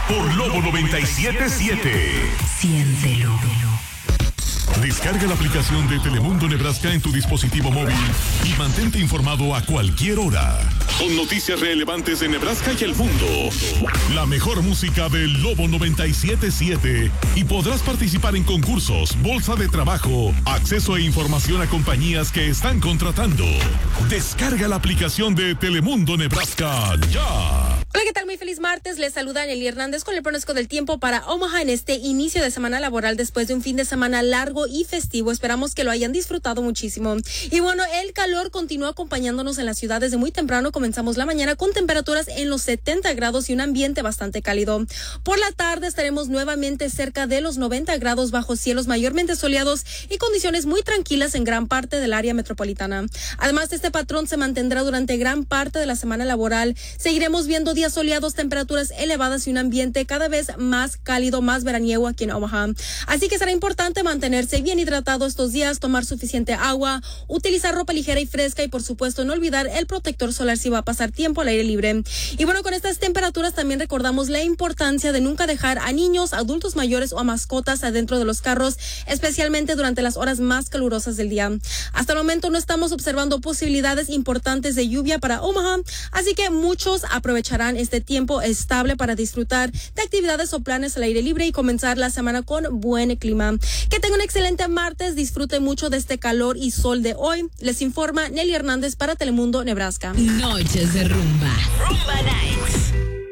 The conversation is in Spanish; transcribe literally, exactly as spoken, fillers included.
por Lobo noventa y siete punto siete. Siéntelo. Descarga la aplicación de Telemundo Nebraska en tu dispositivo móvil y mantente informado a cualquier hora. Con noticias relevantes de Nebraska y el mundo. La mejor música del Lobo noventa y siete punto siete. Y podrás participar en concursos, bolsa de trabajo, acceso e información a compañías que están contratando. Descarga la aplicación de Telemundo Nebraska ya. Hola, ¿qué tal? Muy feliz martes. Les saluda Nelly Hernández con el pronóstico del tiempo para Omaha en este inicio de semana laboral después de un fin de semana largo y festivo. Esperamos que lo hayan disfrutado muchísimo. Y bueno, el calor continúa acompañándonos en la ciudad desde muy temprano. Comenzamos la mañana con temperaturas en los setenta grados y un ambiente bastante cálido. Por la tarde estaremos nuevamente cerca de los noventa grados bajo cielos mayormente soleados y condiciones muy tranquilas en gran parte del área metropolitana. Además, este patrón se mantendrá durante gran parte de la semana laboral. Seguiremos viendo días soleados, temperaturas elevadas y un ambiente cada vez más cálido, más veraniego aquí en Omaha. Así que será importante mantenerse bien hidratado estos días, tomar suficiente agua, utilizar ropa ligera y fresca y por supuesto no olvidar el protector solar si va a pasar tiempo al aire libre. Y bueno, con estas temperaturas también recordamos la importancia de nunca dejar a niños, adultos mayores o a mascotas adentro de los carros, especialmente durante las horas más calurosas del día. Hasta el momento no estamos observando posibilidades importantes de lluvia para Omaha, así que muchos aprovecharán este tiempo estable para disfrutar de actividades o planes al aire libre y comenzar la semana con buen clima. Que tengan un excelente martes, disfruten mucho de este calor y sol de hoy. Les informa Nelly Hernández para Telemundo Nebraska. Noches de rumba. Rumba Nights.